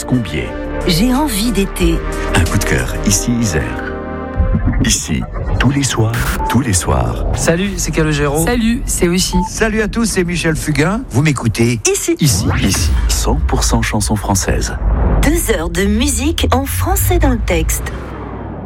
Combier. J'ai envie d'été. Un coup de cœur, ici Isère. Ici, tous les soirs. Salut, c'est Calogero. Salut, c'est Oshi. Salut à tous, c'est Michel Fugain. Vous m'écoutez Ici. 100% chansons françaises. 2 heures de musique en français dans le texte.